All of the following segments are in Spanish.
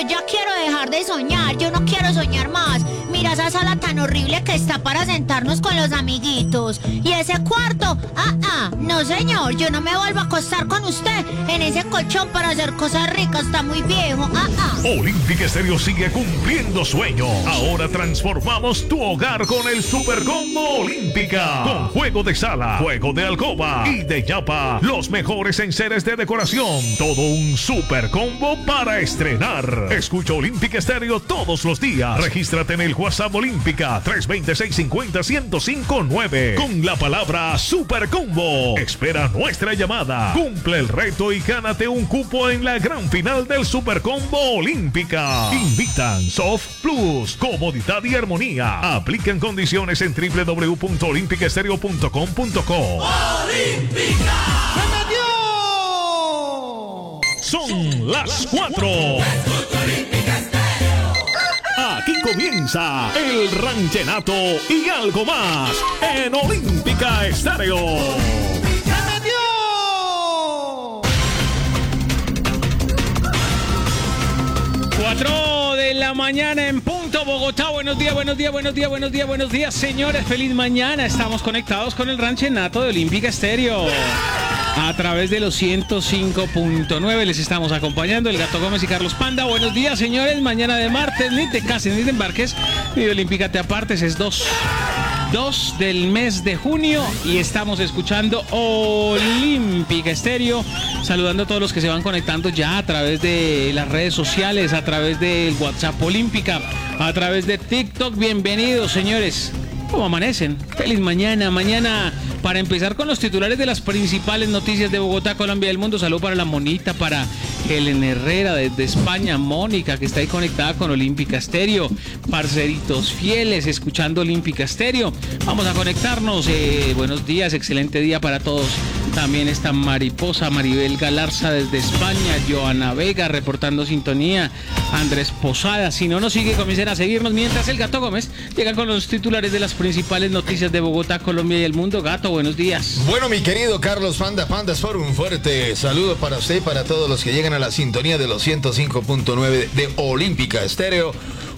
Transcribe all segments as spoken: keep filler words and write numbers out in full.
ya quiero dejar de soñar, yo no quiero soñar más. Mira esa sala tan horrible que está para sentarnos con los amiguitos. Y ese cuarto, ah, ah, no señor, yo no me vuelvo a acostar con usted en ese colchón para hacer cosas ricas, está muy viejo, ah, ah. Olímpica Estéreo sigue cumpliendo sueños. Ahora transformamos tu hogar con el Super Combo Olímpica. Con juego de sala, juego de alcoba y de yapa. Los mejores enseres de decoración. Todo un super combo para estrenar. Escucha Olímpica Estéreo todos los días. Regístrate en el WhatsApp Olímpica tres dos seis cinco cero, uno cero cinco nueve con la palabra Super Combo. Espera nuestra llamada. Cumple el reto y gánate un cupo en la gran final del Super Combo Olímpica. Invitan Soft Plus, comodidad y armonía. Aplican condiciones en doble u doble u doble u punto olímpica estéreo punto com punto co. ¡Olímpica! ¡Se metió! Son las cuatro. Aquí comienza el ranchenato y algo más en Olímpica Estéreo. ¡Se metió! Cuatro de la mañana en punto, Bogotá. Buenos días, buenos días, buenos días, buenos días, buenos días, señores. Feliz mañana. Estamos conectados con el ranchenato de Olímpica Estéreo. A través de los ciento cinco punto nueve les estamos acompañando el Gato Gómez y Carlos Panda. Buenos días, señores. Mañana de martes, ni te cases ni te embarques, ni de Olímpica te apartes. Es dos. dos del mes de junio y estamos escuchando Olímpica Estéreo. Saludando a todos los que se van conectando ya a través de las redes sociales, a través del WhatsApp Olímpica, a través de TikTok. Bienvenidos, señores. ¿Cómo amanecen? Feliz mañana, mañana para empezar con los titulares de las principales noticias de Bogotá, Colombia y el mundo. Salud para la Monita, para Helen Herrera desde España, Mónica que está ahí conectada con Olímpica Estéreo, parceritos fieles escuchando Olímpica Estéreo. Vamos a conectarnos, eh, buenos días, excelente día para todos. También está Mariposa, Maribel Galarza desde España, Joana Vega reportando sintonía, Andrés Posada. Si no nos sigue, comiencen a seguirnos mientras el Gato Gómez llega con los titulares de las principales noticias de Bogotá, Colombia y el mundo. Gato, buenos días. Bueno, mi querido Carlos Panda, Pandas, por un fuerte saludo para usted y para todos los que llegan a la sintonía de los ciento cinco punto nueve de Olímpica Estéreo.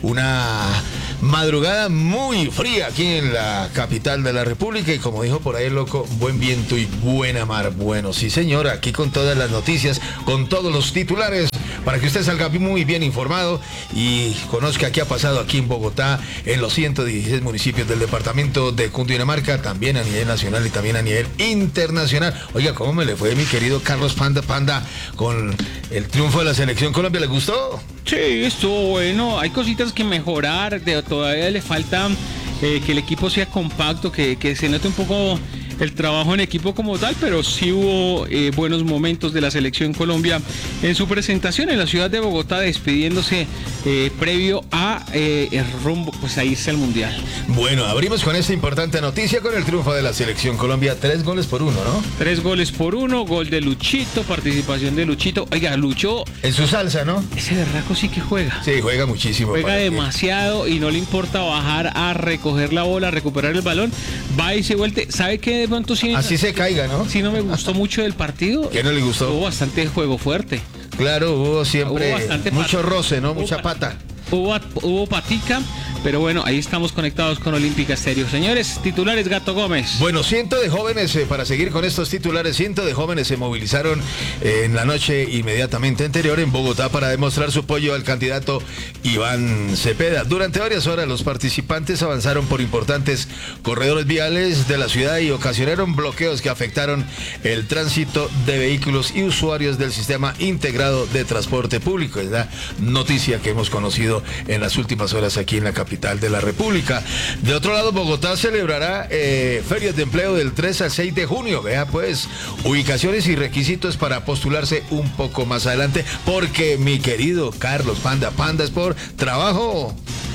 Una madrugada muy fría aquí en la capital de la República y como dijo por ahí el loco, buen viento y buena mar. Bueno, sí señor, aquí con todas las noticias, con todos los titulares, para que usted salga muy bien informado y conozca qué ha pasado aquí en Bogotá, en los ciento dieciséis municipios del departamento de Cundinamarca, también a nivel nacional y también a nivel internacional. Oiga, ¿cómo me le fue, mi querido Carlos Panda Panda, con el triunfo de la Selección Colombia? ¿Le gustó? Sí, estuvo bueno. Hay cositas que mejorar. De, todavía le falta eh, que el equipo sea compacto, que, que se note un poco el trabajo en equipo como tal, pero sí hubo eh, buenos momentos de la Selección Colombia en su presentación en la ciudad de Bogotá, despidiéndose eh, previo a eh, el rumbo, pues a irse al Mundial. Bueno, abrimos con esta importante noticia con el triunfo de la Selección Colombia, tres goles por uno, ¿no? Tres goles por uno, gol de Luchito, participación de Luchito. Oiga, Lucho... En su salsa, ¿no? Ese berraco sí que juega. Sí, juega muchísimo. Juega demasiado que... y no le importa bajar a recoger la bola, a recuperar el balón. Va y se vuelve. ¿Sabe qué? De pronto sí... Así se caiga, ¿no? Sí, no me gustó mucho del partido. ¿Qué no le gustó? Hubo bastante juego fuerte. Claro, hubo siempre hubo mucho pat... roce, ¿no? Hubo Mucha pata. Hubo, hubo patica, pero bueno, ahí estamos conectados con Olímpica Estéreo. Señores, titulares, Gato Gómez. Bueno, cientos de jóvenes, eh, para seguir con estos titulares, cientos de jóvenes se movilizaron eh, en la noche inmediatamente anterior en Bogotá para demostrar su apoyo al candidato Iván Cepeda. Durante varias horas los participantes avanzaron por importantes corredores viales de la ciudad y ocasionaron bloqueos que afectaron el tránsito de vehículos y usuarios del sistema integrado de transporte público. Es la noticia que hemos conocido en las últimas horas aquí en la capital de la República. De otro lado, Bogotá celebrará eh, ferias de empleo del tres al seis de junio. Vea pues, ubicaciones y requisitos para postularse un poco más adelante, porque mi querido Carlos Panda, Panda Sport, trabajo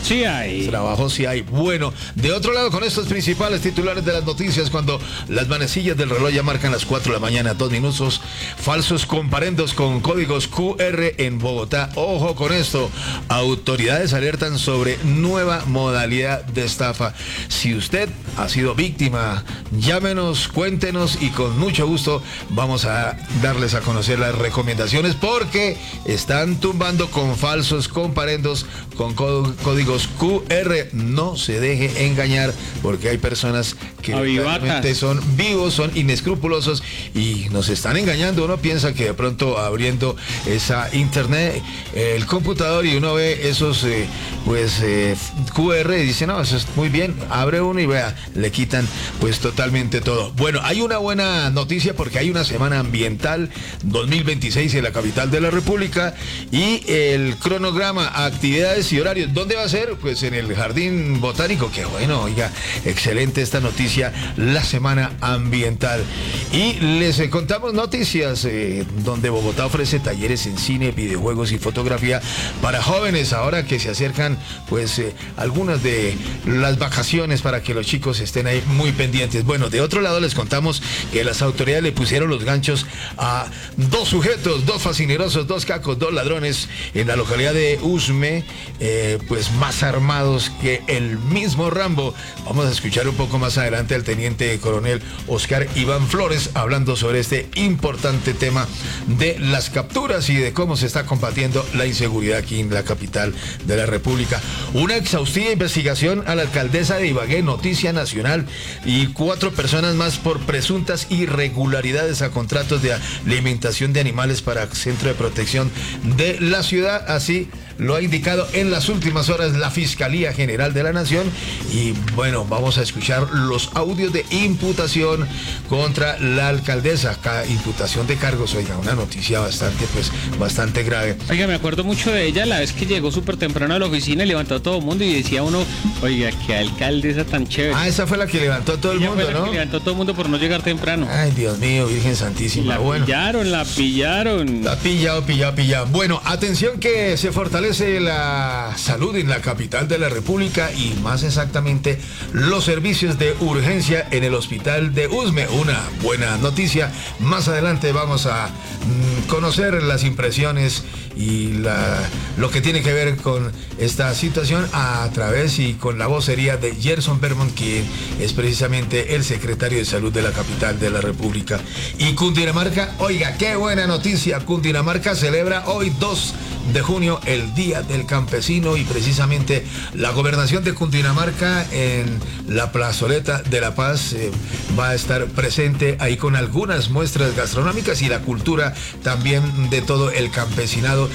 Sí hay. Trabajo sí hay. Bueno, de otro lado, con estos principales titulares de las noticias, cuando las manecillas del reloj ya marcan las cuatro de la mañana, dos minutos, falsos comparendos con códigos Q R en Bogotá. Ojo con esto, autoridades alertan sobre nueva modalidad de estafa. Si usted ha sido víctima, llámenos, cuéntenos y con mucho gusto vamos a darles a conocer las recomendaciones, porque están tumbando con falsos comparendos con códigos Q R. No se deje engañar, porque hay personas que realmente son vivos, son inescrupulosos y nos están engañando. Uno piensa que de pronto abriendo esa internet, eh, el computador, y uno ve esos eh, pues eh, Q R y dice, no, eso es muy bien, abre uno y vea, le quitan pues totalmente todo. Bueno, hay una buena noticia porque hay una semana ambiental dos mil veintiséis en la capital de la República, y el cronograma, actividades y horarios. ¿Dónde va a ser? Pues en el Jardín Botánico. Qué bueno, oiga, excelente esta noticia, la semana ambiental. Y les eh, contamos noticias eh, donde Bogotá ofrece talleres en cine, videojuegos y fotografía para jóvenes, ahora que se acercan pues eh, algunas de las vacaciones, para que los chicos estén ahí muy pendientes. Bueno, de otro lado les contamos que las autoridades le pusieron los ganchos a dos sujetos, dos fascinerosos, dos cacos, dos ladrones en la localidad de Usme, eh, pues más armados que el mismo Rambo. Vamos a escuchar un poco más adelante al teniente coronel Oscar Iván Flores hablando sobre este importante tema de las capturas y de cómo se está combatiendo la inseguridad aquí en la capital de la República. Una exhaustiva investigación a la alcaldesa de Ibagué, noticia nacional, y cuatro personas más por presuntas irregularidades a contratos de alimentación de animales para Centro de Protección de la ciudad. Así lo ha indicado en las últimas horas la Fiscalía General de la Nación. Y bueno, vamos a escuchar los audios de imputación contra la alcaldesa, imputación de cargos. Oiga, una noticia bastante, pues, bastante grave. Oiga, me acuerdo mucho de ella la vez que llegó súper temprano a la oficina y levantó a todo el mundo y decía uno, oiga, qué alcaldesa tan chévere. Ah, esa fue la que levantó a todo el ella mundo, fue la ¿no? que levantó a todo el mundo por no llegar temprano. Ay, Dios mío, Virgen Santísima. La bueno. pillaron, la pillaron. La pillado, pillado, pillado. Bueno, atención que se fortalece la salud en la capital de la República, y más exactamente los servicios de urgencia en el hospital de Usme. Una buena noticia. Más adelante vamos a mm, conocer las impresiones y la, lo que tiene que ver con esta situación a través y con la vocería de Gerson Vermont, quien es precisamente el secretario de salud de la capital de la República. Y Cundinamarca, oiga, qué buena noticia. Cundinamarca celebra hoy dos de junio el Día del Campesino, y precisamente la gobernación de Cundinamarca en la plazoleta de La Paz eh, va a estar presente ahí con algunas muestras gastronómicas y la cultura también de todo el campesinado